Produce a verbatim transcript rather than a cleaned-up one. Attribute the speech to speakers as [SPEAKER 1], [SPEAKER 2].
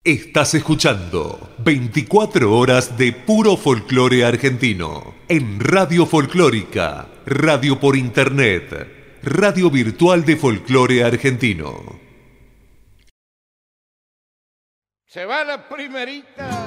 [SPEAKER 1] Estás escuchando veinticuatro horas de puro folclore argentino en Radio Folclórica, radio por internet, radio virtual de folclore argentino.
[SPEAKER 2] Se va la primerita.